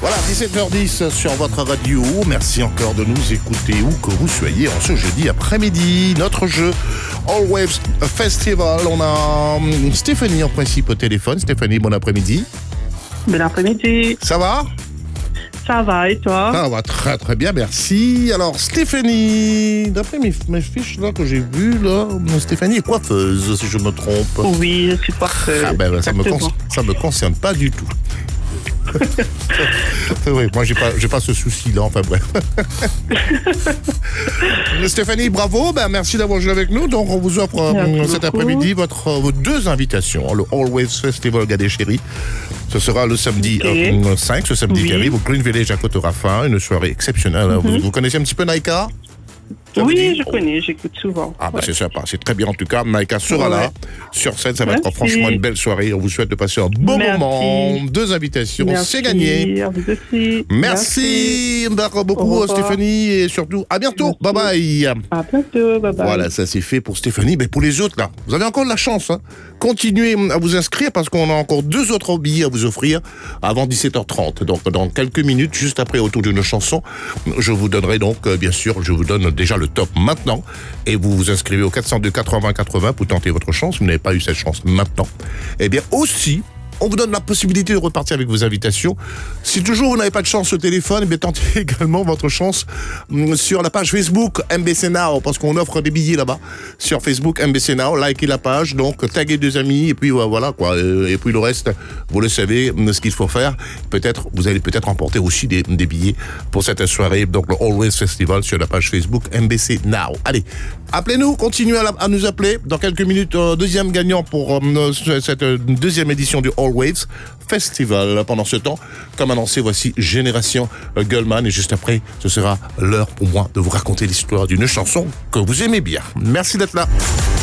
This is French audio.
Voilà, 17h10 sur votre radio. Merci encore de nous écouter où que vous soyez en ce jeudi après-midi. Notre jeu All Waves Festival. On a Stéphanie en principe au téléphone. Stéphanie, bon après-midi. Bon après-midi. Ça va ? Ça va et toi? Ça va très très bien, merci. Alors Stéphanie, d'après mes fiches là que j'ai vues là, Stéphanie est coiffeuse si je me trompe. Oui, je suis coiffeuse. Ah ben ça me concerne pas du tout. Oui, moi j'ai pas ce souci-là, enfin bref. Stéphanie, bravo, merci d'avoir joué avec nous. Donc on vous offre cet après-midi vos deux invitations. Le All Waves Festival Gardez Chéri. Ce sera le samedi 5, ce samedi qui arrive au Green Village à Côte-Rafin, une soirée exceptionnelle. Vous connaissez un petit peu Naika? Oui, je connais, j'écoute souvent. Ah, c'est sympa, c'est très bien en tout cas. Naika sera là sur scène, ça va être franchement une belle soirée. On vous souhaite de passer un bon moment. Deux invitations, c'est gagné. À vous aussi. Merci beaucoup Stéphanie et surtout à bientôt. Bye bye. À bientôt, bye bye. Voilà, ça c'est fait pour Stéphanie. Mais pour les autres là, vous avez encore de la chance. Continuez à vous inscrire parce qu'on a encore 2 autres billets à vous offrir avant 17h30. Donc dans quelques minutes, juste après autour d'une chanson, je vous donnerai donc, bien sûr, je vous donne déjà le top maintenant et vous vous inscrivez au 402 80 80 pour tenter votre chance. Vous n'avez pas eu cette chance maintenant. Eh bien aussi, on vous donne la possibilité de repartir avec vos invitations. Si toujours vous n'avez pas de chance au téléphone, eh bien tentez également votre chance sur la page Facebook MBC Now, parce qu'on offre des billets là-bas sur Facebook MBC Now. Likez la page, donc taguez 2 amis et puis voilà quoi. Et puis le reste, vous le savez, ce qu'il faut faire. Vous allez peut-être emporter aussi des billets pour cette soirée. Donc le Always Festival sur la page Facebook MBC Now. Allez, appelez-nous, continuez à nous appeler. Dans quelques minutes, deuxième gagnant pour cette deuxième édition du All Waves Festival. Pendant ce temps, comme annoncé, voici Génération Goldman et juste après, ce sera l'heure pour moi de vous raconter l'histoire d'une chanson que vous aimez bien. Merci d'être là.